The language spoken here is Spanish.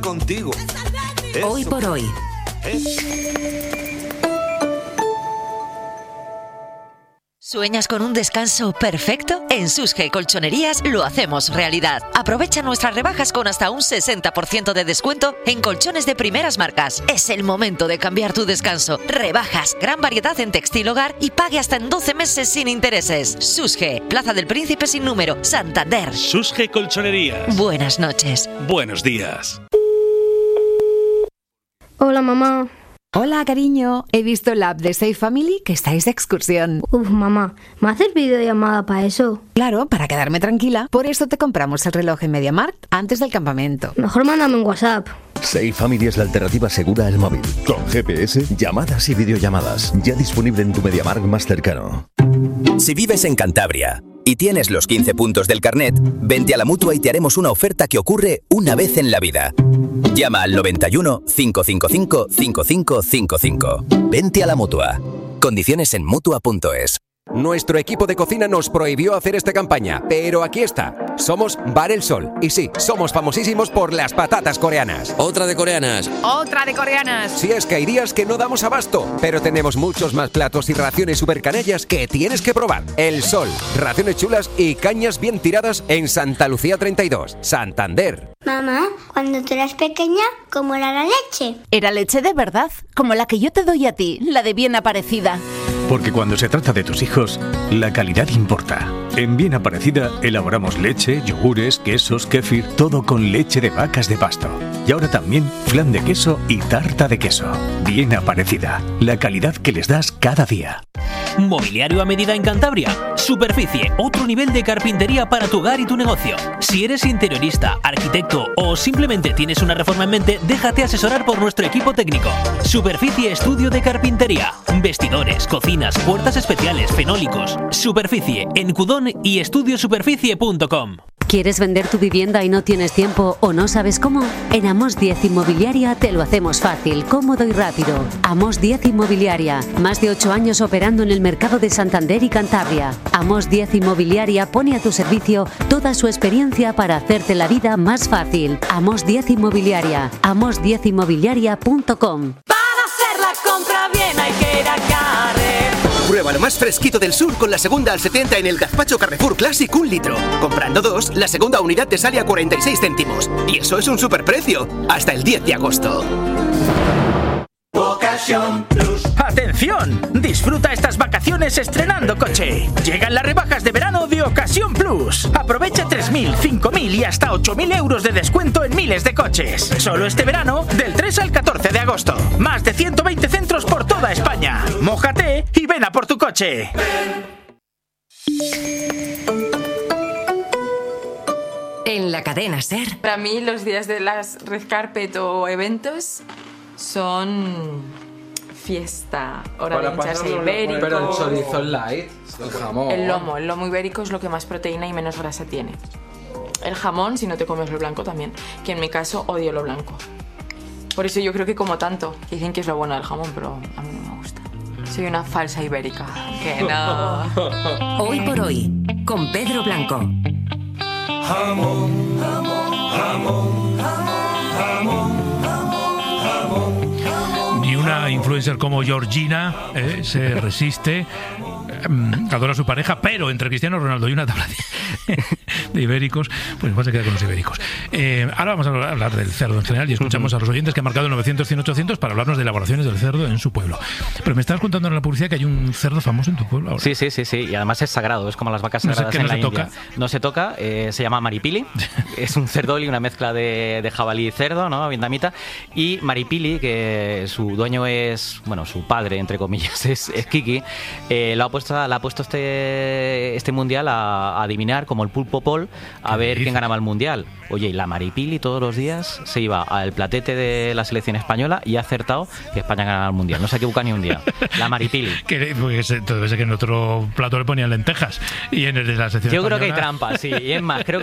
contigo. Hoy por hoy. ¿Sueñas con un descanso perfecto? En Susge Colchonerías lo hacemos realidad. Aprovecha nuestras rebajas con hasta un 60% de descuento en colchones de primeras marcas. Es el momento de cambiar tu descanso. Rebajas, gran variedad en textil hogar y pague hasta en 12 meses sin intereses. Susge, Plaza del Príncipe sin número, Santander. Susge Colchonerías. Buenas noches. Buenos días. Hola, mamá. Hola, cariño. He visto en la app de Safe Family que estáis de excursión. Mamá, ¿me haces videollamada para eso? Claro, para quedarme tranquila. Por eso te compramos el reloj en MediaMarkt antes del campamento. Mejor mándame un WhatsApp. Safe Family es la alternativa segura al móvil. Con GPS, llamadas y videollamadas. Ya disponible en tu MediaMarkt más cercano. Si vives en Cantabria y tienes los 15 puntos del carnet, vente a la Mutua y te haremos una oferta que ocurre una vez en la vida. Llama al 91 555 5555. Vente a la Mutua. Condiciones en Mutua.es. Nuestro equipo de cocina nos prohibió hacer esta campaña, pero aquí está. Somos Bar El Sol. Y sí, somos famosísimos por las patatas coreanas. Otra de coreanas. Otra de coreanas. Si es que hay días que no damos abasto, pero tenemos muchos más platos y raciones super canallas que tienes que probar. El Sol, raciones chulas y cañas bien tiradas en Santa Lucía 32, Santander. Mamá, cuando tú eras pequeña, ¿cómo era la leche? Era leche de verdad, como la que yo te doy a ti, la de bien aparecida. Porque cuando se trata de tus hijos, la calidad importa. En Bien Aparecida elaboramos leche, yogures, quesos, kéfir, todo con leche de vacas de pasto. Y ahora también flan de queso y tarta de queso. Bien Aparecida, la calidad que les das cada día. Mobiliario a medida en Cantabria. Superficie, otro nivel de carpintería para tu hogar y tu negocio. Si eres interiorista, arquitecto o simplemente tienes una reforma en mente, déjate asesorar por nuestro equipo técnico. Superficie Estudio de Carpintería. Vestidores, cocinas, puertas especiales, fenólicos. Superficie en Cudón y estudiosuperficie.com. ¿Quieres vender tu vivienda y no tienes tiempo o no sabes cómo? En Amos 10 Inmobiliaria te lo hacemos fácil, cómodo y rápido. Amos 10 Inmobiliaria, más de 8 años operando en el mercado de Santander y Cantabria. Amos 10 Inmobiliaria pone a tu servicio toda su experiencia para hacerte la vida más fácil. Amos 10 Inmobiliaria, amos10inmobiliaria.com. Para hacer la compra bien hay que ir a Carrer. Prueba lo más fresquito del sur con la segunda al 70 en el gazpacho Carrefour Classic 1 litro. Comprando 2, la segunda unidad te sale a 46 céntimos. Y eso es un superprecio. Hasta el 10 de agosto. Ocasión Plus. ¡Atención! Disfruta estas vacaciones estrenando coche. Llegan las rebajas de verano de Ocasión Plus. Aprovecha 3.000, 5.000 y hasta 8.000 euros de descuento en miles de coches. Solo este verano, del 3 al 14 de agosto. Más de 120 centros por toda España. Mójate y ven a por tu coche. En la cadena SER. Para mí los días de las red carpet o eventos son fiesta, hora de hincharse ibérico. Pero el chorizo light, el jamón. El lomo ibérico es lo que más proteína y menos grasa tiene. El jamón, si no te comes lo blanco también, que en mi caso odio lo blanco. Por eso yo creo que como tanto, dicen que es lo bueno del jamón, pero a mí no me gusta. Soy una falsa ibérica, que no. Hoy por hoy, con Pedro Blanco. Jamón, jamón, jamón, jamón. Ni una influencer como Georgina se resiste, adora a su pareja, pero entre Cristiano Ronaldo y una tabla de ibéricos, pues vas a quedar con los ibéricos. Ahora vamos a hablar del cerdo en general y escuchamos a los oyentes que han marcado el 900, 100, 800 para hablarnos de elaboraciones del cerdo en su pueblo. Pero me estabas contando en la publicidad que hay un cerdo famoso en tu pueblo ahora. Sí, y además es sagrado, es como las vacas sagradas en la India. No se toca, se llama maripili, es un cerdoli, una mezcla de jabalí y cerdo, ¿no? Vietnamita, y maripili, que su dueño es, bueno, su padre, entre comillas, es Kiki, la ha puesto este mundial a adivinar, como el pulpo Pol, a ver quién ganaba el mundial. Oye, y la maripili todos los días se iba al platete de la selección española y ha acertado que España ganaba el mundial. No se equivoca ni un día. La maripili. Pues entonces que en otro plato le ponían lentejas y en el de la selección Yo española... creo que hay trampas, sí. Y es más, creo que